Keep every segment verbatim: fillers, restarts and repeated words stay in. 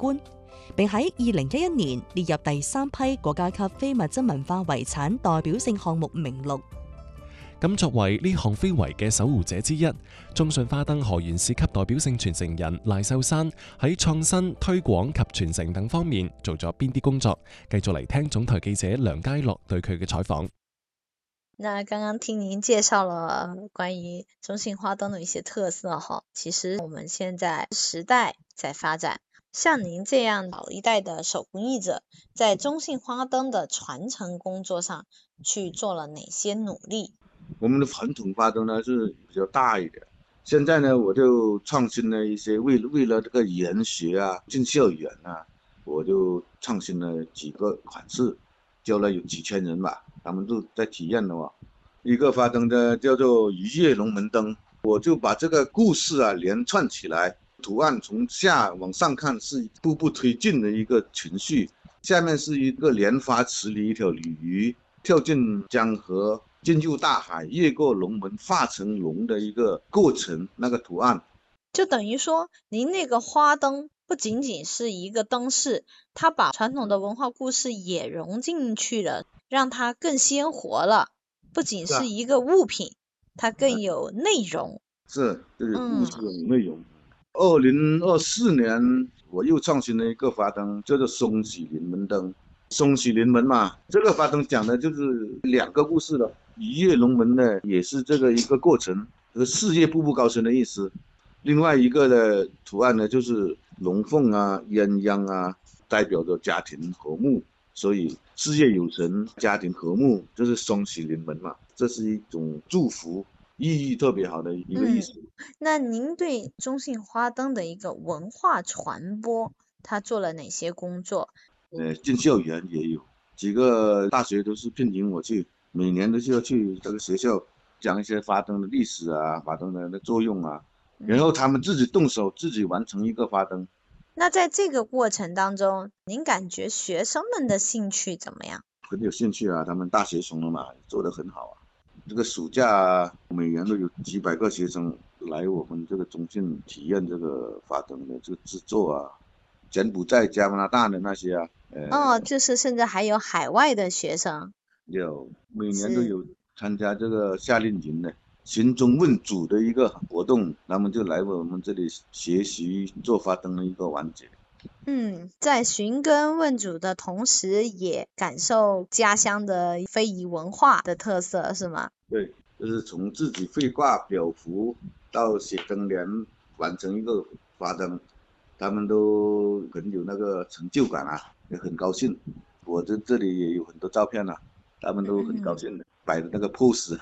觀，並喺二零一一年列入第三批國家級非物質文化遺產代表性項目名錄。 咁作為呢項非遺嘅守護者之一，中信花燈河源市級代表性傳承人賴秀珊喺創新、推廣及傳承等方面做咗邊啲工作？繼續嚟聽總台記者梁佳樂對佢嘅採訪。 那剛剛聽您介紹了關於中信花燈的一些特色哈，其實我們現在時代在發展，像您這樣老一代的手工藝者，在中信花燈的傳承工作上去做了哪些努力？ 我們的傳統花燈呢是比較大一點，現在呢我就創新了一些，為為了這個研學啊，進校園啊，我就創新了幾個款式，教了有幾千人吧，他們都在體驗的話，一個花燈呢叫做一葉龍門燈，我就把這個故事啊連串起來，圖案從下往上看是一步步推進的一個情緒，下面是一個蓮花池裏一條鯉魚跳進江河，進入大海，越過龍門化成龍的一個過程，那個圖案就等於說您那個花燈不僅僅是一個燈飾，它把傳統的文化故事也融進去了，讓它更鮮活了，不僅是一個物品，它更有內容。 是，這個故事有內容。二零二四年我又創新了一個花燈，叫做雙喜臨門燈。雙喜臨門嘛，這個花燈講的就是兩個故事了。一葉龍門呢，也是這個一個過程，這個事業步步高升的意思。另外一個的圖案呢，就是龍鳳啊、鴛鴦啊，代表着家庭和睦，所以事業有成，家庭和睦，就是雙喜臨門嘛，這是一種祝福，意義特別好的一個意思。 嗯，那您對中信花燈的一個文化傳播，他做了哪些工作？ 呃，進校園也有幾個大學都是聘請我去，每年都需要去這個學校講一些花燈的歷史啊，花燈的作用啊，然後他們自己動手，自己完成一個花燈。 那在這個過程當中，您感覺學生們的興趣怎麼樣？ 很有興趣啊，他們大學生了嘛，做得很好啊。這個暑假每年都有幾百個學生來我們這個中信體驗這個花燈的這個製作啊，柬埔寨、加拿大的那些啊。 哦，就是甚至還有海外的學生。 有，每年都有參加這個夏令營的尋宗問祖的一個活動，他們就來我們這裡學習做花燈的一個環節。 嗯，在尋根問祖的同時，也感受家鄉的非遺文化的特色，是嗎？ 對，就是從自己繪畫裱符到寫燈聯，完成一個花燈，他們都很有那個成就感啊，也很高興。我在這裡也有很多照片啊，他們都很高興的，嗯、擺的那個 pose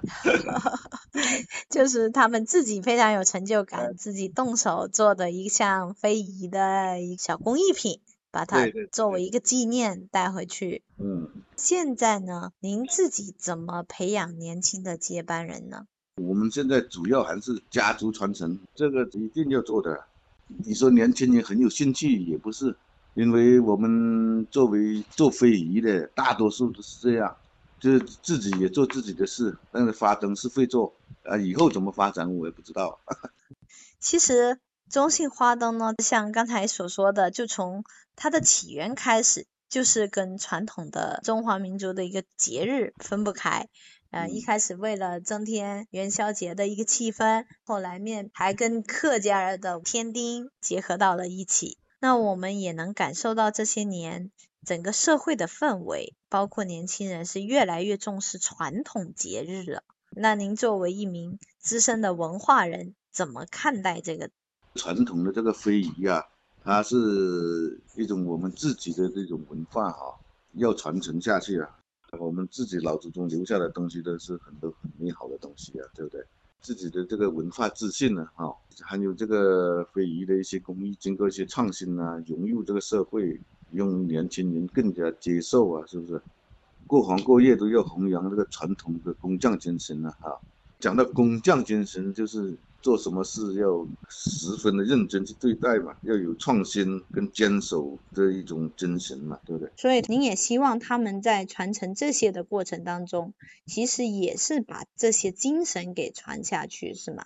就是他們自己非常有成就感，自己動手做的一項非遺的一小工藝品，把它作為一個紀念帶回去。 嗯， 現在呢，您自己怎麼培養年輕的接班人呢？ 我們現在主要還是家族傳承，這個一定要做的。你說年輕人很有興趣，也不是，因為我們作為做非遺的，大多數都是這樣，就是自己也做自己的事，但是花燈是會做，啊，以後怎麼發展我也不知道。 其實中信花燈呢，像剛才所說的，就從它的起源開始，就是跟傳統的中華民族的一個節日分不開。呃，一開始為了增添元宵節的一個氣氛，後來面還跟客家人的添丁結合到了一起。那我們也能感受到這些年整個社會的氛圍，包括年輕人是越來越重視傳統節日了。那您作為一名資深的文化人，怎麼看待這個傳統的這個非遺啊？它是一種我們自己的這種文化哈，要傳承下去啊。我們自己老祖宗留下的東西都是很多很美好的東西啊，對不對？自己的這個文化自信呢，哈，還有這個非遺的一些工藝，經過一些創新啊，融入這個社會，讓年輕人更加接受啊，是不是？各行各業都要弘揚這個傳統的工匠精神啊，哈。講到工匠精神，就是做什麼事要十分的認真去對待嘛，要有創新跟堅守的一種精神嘛，對不對？ 所以您也希望他們在傳承這些的過程當中，其實也是把這些精神給傳下去，是嗎？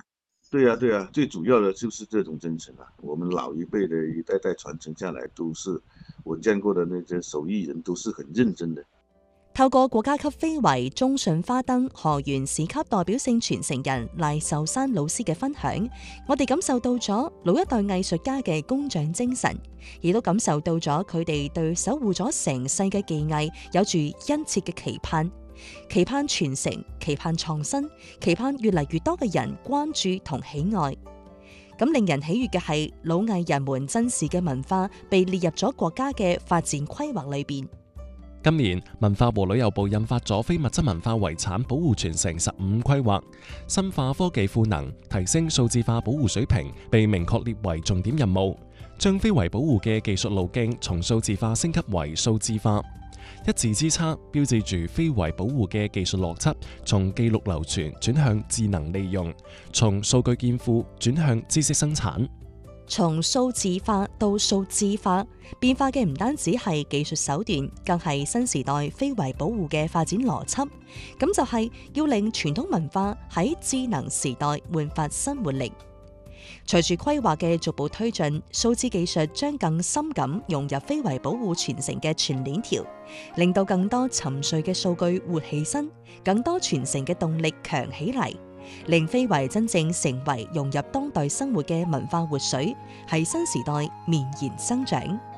对呀、对呀、最主要的就是这种真诚啊。我们老一辈的一代代传承下来，都是我见过的那些手艺人，都是很认真的。 透過國家級非遺中信花燈河源市級代表性傳承人賴壽山老師嘅分享，我哋感受到咗老一代藝術家嘅工匠精神，亦都感受到咗佢哋對守護咗成世嘅技藝有住殷切嘅期盼，期盼傳承，期盼創新，期盼越嚟越多嘅人關注同喜愛。咁令人喜悅嘅係，老藝人們珍視嘅文化被列入咗國家嘅發展規劃裏邊。 今年文化和旅遊部印發咗非物質文化遺產保護傳承十五規劃，深化科技賦能，提升數字化保護水平，被明確列為重點任務，將非遺保護嘅技術路徑從數字化升級為數字化。一字之差，標誌住非遺保護嘅技術邏輯從記錄流傳轉向智能利用，從數據建庫轉向知識生產。 從數字化到數字化，變化嘅唔單止係技術手段，更係新時代非遺保護嘅發展邏輯。咁就係要令傳統文化喺智能時代煥發新活力。隨住規劃嘅逐步推進，數字技術將更深咁融入非遺保護傳承嘅全鏈條，令到更多沉睡嘅數據活起身，更多傳承嘅動力強起嚟，令非遺真正成為融入當代生活嘅文化活水，喺新時代綿延生長。